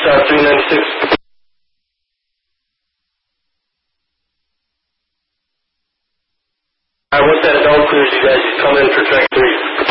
shot 396. Alright, once that dome clears, you guys just come in for track 3.